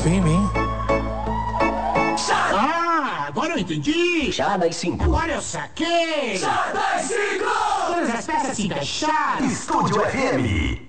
FM, hein? Ah, agora eu entendi. Chá das 5. Agora eu saquei. Chá das 5. Todas as peças se encaixaram. Estúdio FM.